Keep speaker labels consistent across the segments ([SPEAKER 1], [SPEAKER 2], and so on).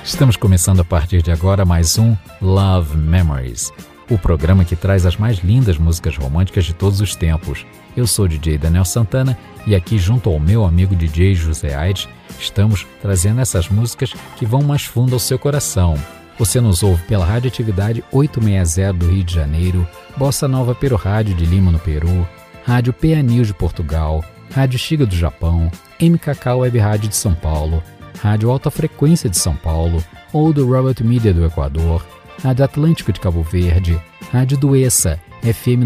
[SPEAKER 1] Estamos começando a partir de agora mais um Love Memories, o programa que traz as mais lindas músicas românticas de todos os tempos. Eu sou o DJ Daniel Santana e aqui junto ao meu amigo DJ José Aires, estamos trazendo essas músicas que vão mais fundo ao seu coração. Você nos ouve pela Radioatividade 860 do Rio de Janeiro, Bossa Nova Peru Rádio de Lima no Peru, Rádio PA News de Portugal, Rádio Shiga do Japão, MKK Web Rádio de São Paulo, Rádio Alta Frequência de São Paulo, ou do Robert Media do Equador, Rádio Atlântico de Cabo Verde, Rádio Duessa, FM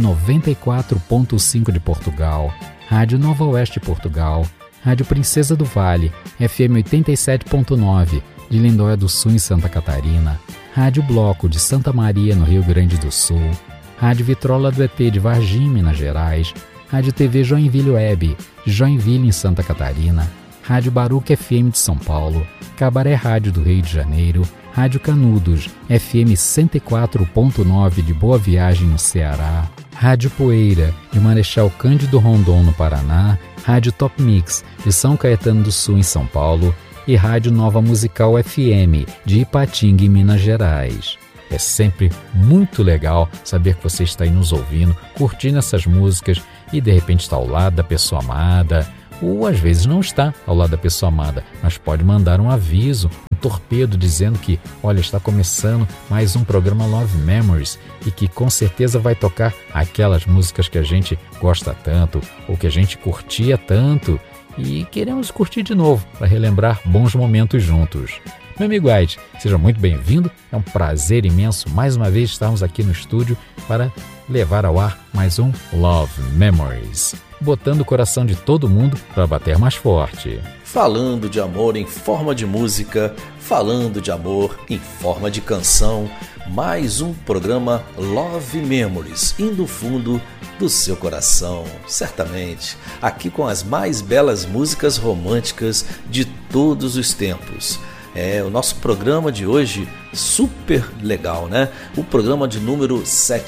[SPEAKER 1] 94.5 de Portugal, Rádio Nova Oeste de Portugal, Rádio Princesa do Vale, FM 87.9 de Lindóia do Sul em Santa Catarina, Rádio Bloco de Santa Maria no Rio Grande do Sul, Rádio Vitrola do ET de Varginha, Minas Gerais, Rádio TV Joinville Web, de Joinville em Santa Catarina, Rádio Baruch FM de São Paulo, Cabaré Rádio do Rio de Janeiro, Rádio Canudos, FM 104.9 de Boa Viagem no Ceará, Rádio Poeira, de Marechal Cândido Rondon no Paraná, Rádio Top Mix, de São Caetano do Sul em São Paulo e Rádio Nova Musical FM, de Ipatinga em Minas Gerais. É sempre muito legal saber que você está aí nos ouvindo, curtindo essas músicas e de repente está ao lado da pessoa amada, ou às vezes não está ao lado da pessoa amada, mas pode mandar um aviso, um torpedo dizendo que, olha, está começando mais um programa Love Memories e que com certeza vai tocar aquelas músicas que a gente gosta tanto ou que a gente curtia tanto e queremos curtir de novo para relembrar bons momentos juntos. Meu amigo Aide, seja muito bem-vindo, é um prazer imenso mais uma vez estarmos aqui no estúdio para levar ao ar mais um Love Memories, botando o coração de todo mundo para bater mais forte.
[SPEAKER 2] Falando de amor em forma de música, falando de amor em forma de canção, mais um programa Love Memories, indo fundo do seu coração, certamente, aqui com as mais belas músicas românticas de todos os tempos. O nosso programa de hoje, super legal, né? O programa de número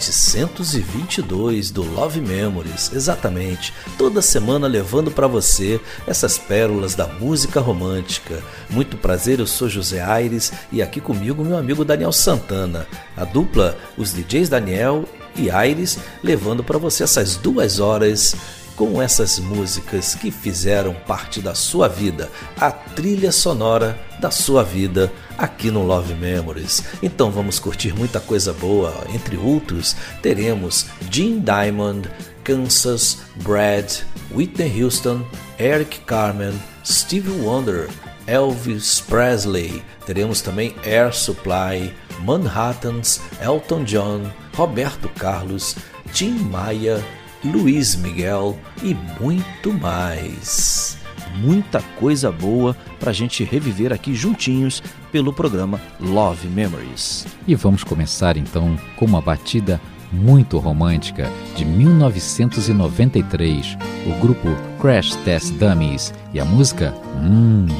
[SPEAKER 2] 722 do Love Memories, exatamente. Toda semana levando para você essas pérolas da música romântica. Muito prazer, eu sou José Aires e aqui comigo meu amigo Daniel Santana. A dupla, os DJs Daniel e Aires, levando para você essas 2 horas com essas músicas que fizeram parte da sua vida, a trilha sonora da sua vida aqui no Love Memories. Então vamos curtir muita coisa boa, entre outros teremos Jim Diamond, Kansas, Brad, Whitney Houston, Eric Carmen, Stevie Wonder, Elvis Presley, teremos também Air Supply, Manhattans, Elton John, Roberto Carlos, Tim Maia, Luiz Miguel e muito mais. Muita coisa boa pra gente reviver aqui juntinhos pelo programa Love Memories.
[SPEAKER 1] E vamos começar então com uma batida muito romântica de 1993, o grupo Crash Test Dummies e a música